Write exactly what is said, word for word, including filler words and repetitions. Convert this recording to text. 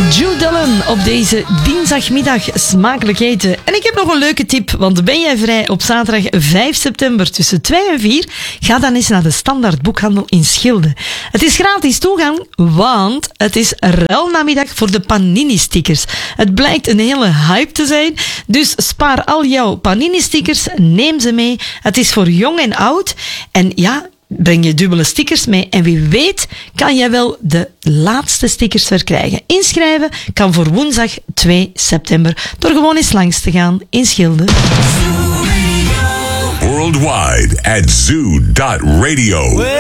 Jude Dillon op deze dinsdagmiddag smakelijk eten. En ik heb nog een leuke tip, want ben jij vrij op zaterdag vijf september tussen twee en vier? Ga dan eens naar de Standaard Boekhandel in Schilde. Het is gratis toegang, want het is ruilnamiddag voor de Panini-stickers. Het blijkt een hele hype te zijn, dus spaar al jouw Panini-stickers, neem ze mee. Het is voor jong en oud. En ja, breng je dubbele stickers mee en wie weet kan jij wel de laatste stickers verkrijgen. Inschrijven kan voor woensdag twee september door gewoon eens langs te gaan in Schilde. Worldwide at zoo dot radio.